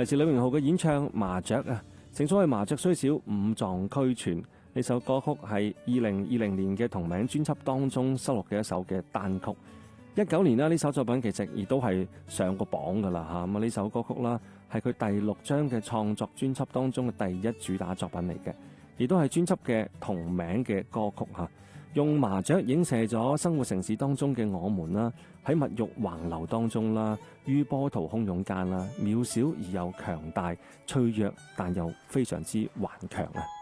嚟自呂榮浩嘅演唱《麻雀》啊，正所謂麻雀雖小，五臟俱全。呢首歌曲係2020年嘅同名專輯當中收錄嘅一首嘅單曲。19年啦，呢首作品其實亦都係上過榜噶啦吓。咁啊，呢首歌曲啦係佢第6張嘅創作專輯當中嘅第1主打作品嚟嘅，亦都係專輯嘅同名嘅歌曲吓。用麻雀影射咗生活城市當中嘅我們啦，喺物欲橫流當中啦，於波濤洶湧間啦，渺小而又強大，脆弱但又非常之頑強啊！